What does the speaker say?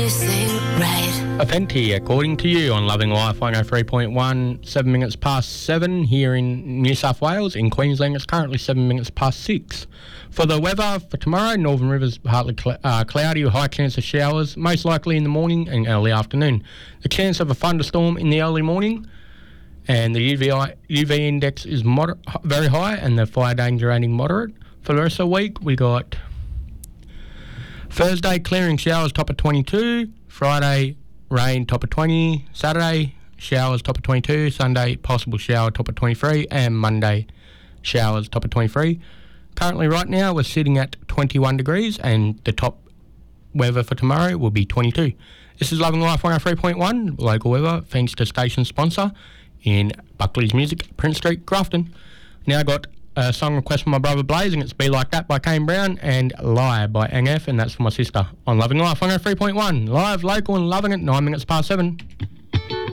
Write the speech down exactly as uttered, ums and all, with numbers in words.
everything right. A Fenty, according to you, on Loving Life one oh three point one, seven minutes past seven here in New South Wales. In Queensland, it's currently seven minutes past six. For the weather for tomorrow, Northern Rivers partly cl- uh, cloudy with high chance of showers, most likely in the morning and early afternoon. The chance of a thunderstorm in the early morning, and the U V, I, U V index is moder- very high, and the fire danger rating moderate. For the rest of the week, we got Thursday, clearing showers, top of twenty-two. Friday, rain, top of twenty. Saturday, showers, top of twenty-two. Sunday, possible shower, top of twenty-three. And Monday, showers, top of twenty-three. Currently, right now, we're sitting at twenty-one degrees, and the top weather for tomorrow will be twenty-two. This is Loving Life one oh three point one, local weather, thanks to station sponsor in Buckley's Music, Prince Street, Grafton. Now got a song request from my brother Blaze, and it's Be Like That by Kane Brown, and Lie by N F, and that's for my sister on Loving Life one oh three point one. Live, local, and loving it, nine minutes past seven.